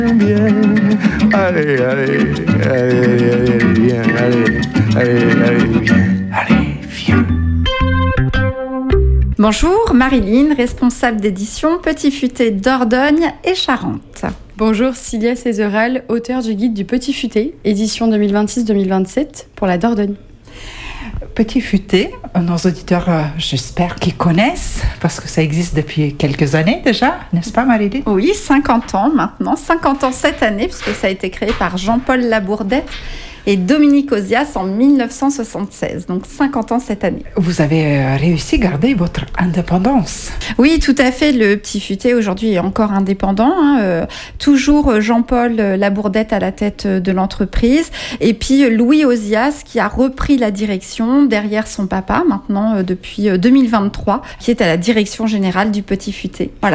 Bien, allez, allez, allez, viens, allez, viens, allez, viens. Bonjour, Marilyn, responsable d'édition Petit Futé Dordogne et Charente. Bonjour, Cilia Cézeral, auteure du guide du Petit Futé, édition 2026-2027 pour la Dordogne. Petit Futé, nos auditeurs, j'espère qu'ils connaissent, parce que ça existe depuis quelques années déjà, n'est-ce pas Marilyn ? Oui, 50 ans maintenant, 50 ans cette année, puisque ça a été créé par Jean-Paul Labourdette et Dominique Ozias en 1976, donc 50 ans cette année. Vous avez réussi à garder votre indépendance. Oui, tout à fait, le Petit Futé aujourd'hui est encore indépendant, toujours Jean-Paul Labourdette à la tête de l'entreprise, et puis Louis Ozias qui a repris la direction derrière son papa, maintenant depuis 2023, qui est à la direction générale du Petit Futé. Voilà.